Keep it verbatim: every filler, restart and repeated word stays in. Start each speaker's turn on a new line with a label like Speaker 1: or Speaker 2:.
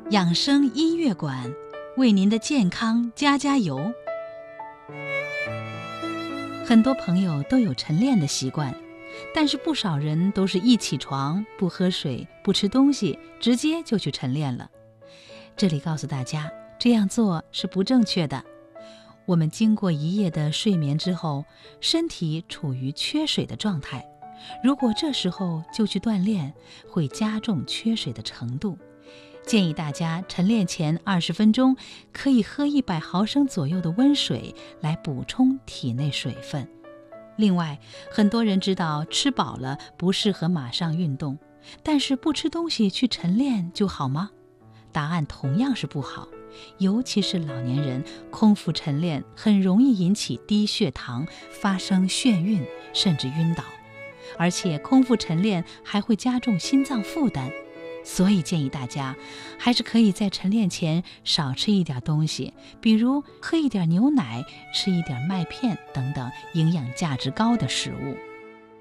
Speaker 1: 养生音乐馆，为您的健康加加油。很多朋友都有晨练的习惯，但是不少人都是一起床不喝水不吃东西，直接就去晨练了。这里告诉大家，这样做是不正确的。我们经过一夜的睡眠之后，身体处于缺水的状态，如果这时候就去锻炼，会加重缺水的程度。建议大家晨练前二十分钟可以喝一百毫升左右的温水来补充体内水分。另外，很多人知道吃饱了不适合马上运动，但是不吃东西去晨练就好吗？答案同样是不好，尤其是老年人，空腹晨练很容易引起低血糖，发生眩晕甚至晕倒，而且空腹晨练还会加重心脏负担。所以建议大家还是可以在晨练前少吃一点东西，比如喝一点牛奶，吃一点麦片等等营养价值高的食物。